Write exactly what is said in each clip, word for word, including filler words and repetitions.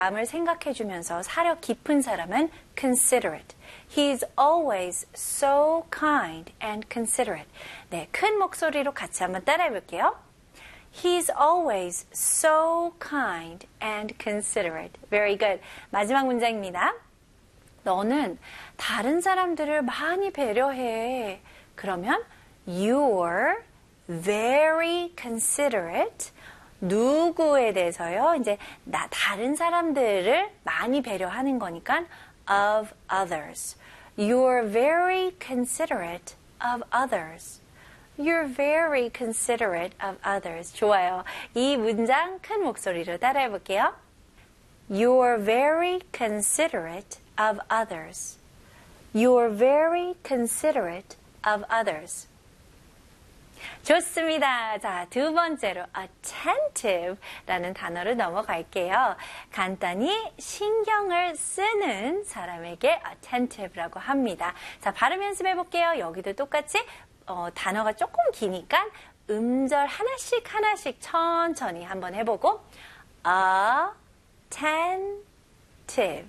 마음을 생각해주면서 사려 깊은 사람은 considerate. He's always so kind and considerate. 네, 큰 목소리로 같이 한번 따라해 볼게요. He's always so kind and considerate. Very good. 마지막 문장입니다. 너는 다른 사람들을 많이 배려해. 그러면 you're very considerate. 누구에 대해서요? 이제 나 다른 사람들을 많이 배려하는 거니까 of others. You're very considerate of others. You're very considerate of others. 좋아요. 이 문장 큰 목소리로 따라해 볼게요. You're very considerate of others. You're very considerate of others. 좋습니다. 자, 두 번째로 attentive라는 단어로 넘어갈게요. 간단히 신경을 쓰는 사람에게 attentive라고 합니다. 자, 발음 연습해 볼게요. 여기도 똑같이 어, 단어가 조금 기니까 음절 하나씩 하나씩 천천히 한번 해보고 attentive,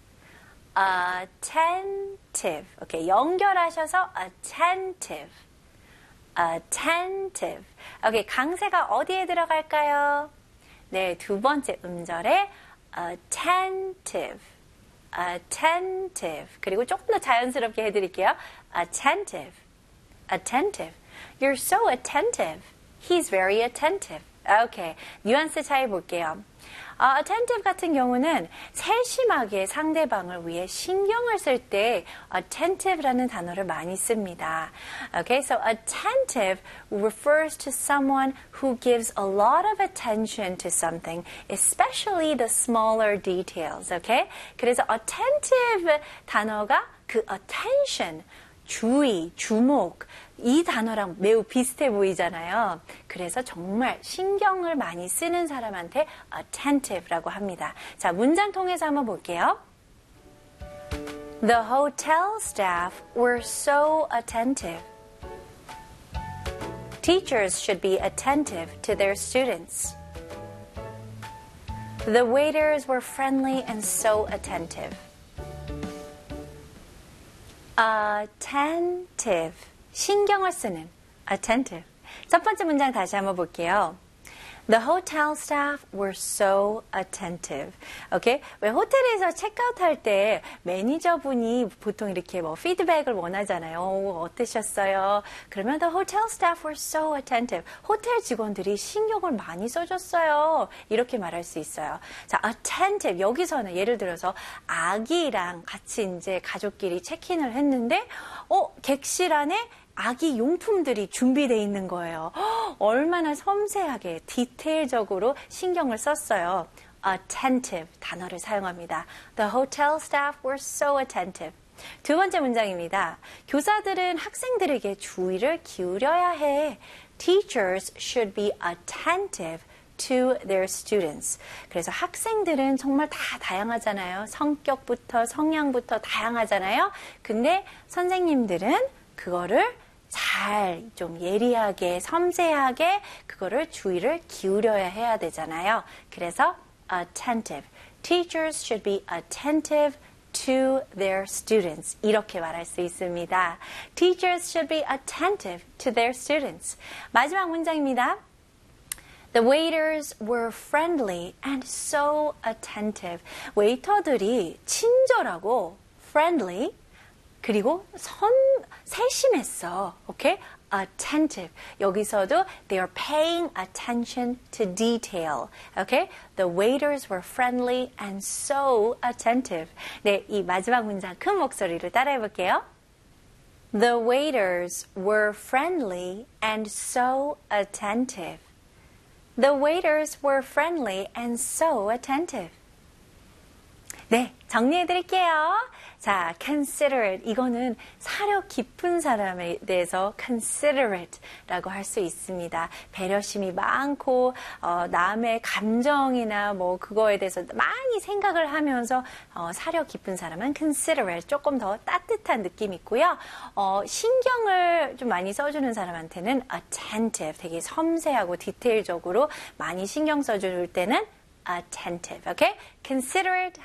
attentive. 오케이, 연결하셔서 attentive. attentive. 오케이, 강세가 어디에 들어갈까요? 네, 두 번째 음절에 attentive, attentive. 그리고 조금 더 자연스럽게 해드릴게요. attentive, attentive. You're so attentive. He's very attentive. 오케이, 뉘앙스 차이 볼게요. 어, attentive 같은 경우는 세심하게 상대방을 위해 신경을 쓸 때 attentive라는 단어를 많이 씁니다. Okay, so attentive refers to someone who gives a lot of attention to something, especially the smaller details. Okay? 그래서 attentive 단어가 그 attention, 주의, 주목, 이 단어랑 매우 비슷해 보이잖아요. 그래서 정말 신경을 많이 쓰는 사람한테 attentive라고 합니다. 자, 문장 통해서 한번 볼게요. The hotel staff were so attentive. Teachers should be attentive to their students. The waiters were friendly and so attentive. attentive. 신경을 쓰는 attentive. 첫 번째 문장 다시 한번 볼게요. The hotel staff were so attentive. 오케이? 왜 호텔에서 체크아웃 할 때 매니저분이 보통 이렇게 뭐 피드백을 원하잖아요. 오, 어떠셨어요? 그러면 the hotel staff were so attentive. 호텔 직원들이 신경을 많이 써줬어요. 이렇게 말할 수 있어요. 자, attentive. 여기서는 예를 들어서 아기랑 같이 이제 가족끼리 체크인을 했는데, 어, 객실 안에 아기 용품들이 준비되어 있는 거예요. 허, 얼마나 섬세하게 디테일적으로 신경을 썼어요. attentive 단어를 사용합니다. The hotel staff were so attentive. 두 번째 문장입니다. 교사들은 학생들에게 주의를 기울여야 해. Teachers should be attentive to their students. 그래서 학생들은 정말 다 다양하잖아요. 성격부터 성향부터 다양하잖아요. 근데 선생님들은 그거를 잘 좀 예리하게 섬세하게 그거를 주의를 기울여야 해야 되잖아요. 그래서 attentive. Teachers should be attentive to their students. 이렇게 말할 수 있습니다. Teachers should be attentive to their students. 마지막 문장입니다. The waiters were friendly and so attentive. 웨이터들이 친절하고 friendly 그리고 섬, 세심했어. 오케이? attentive. 여기서도 they are paying attention to detail. 오케이? The waiters were friendly and so attentive. 네, 이 마지막 문장 큰 목소리로 따라해 볼게요. The waiters were friendly and so attentive. The waiters were friendly and so attentive. 네, 정리해 드릴게요. 자, considerate. 이거는 사려 깊은 사람에 대해서 considerate라고 할 수 있습니다. 배려심이 많고, 어, 남의 감정이나 뭐 그거에 대해서 많이 생각을 하면서 어, 사려 깊은 사람은 considerate. 조금 더 따뜻한 느낌 있고요. 어, 신경을 좀 많이 써주는 사람한테는 attentive. 되게 섬세하고 디테일적으로 많이 신경 써줄 때는 attentive. Okay? Considerate